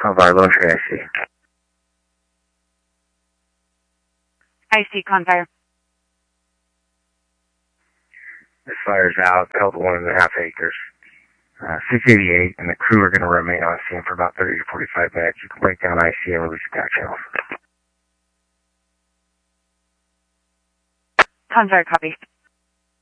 Convar, low entry IC. IC Convar. This fire's out, held 1.5 acres. 688, and the crew are going to remain on scene for about 30 to 45 minutes. You can break down IC and release attack channels. Convar, copy.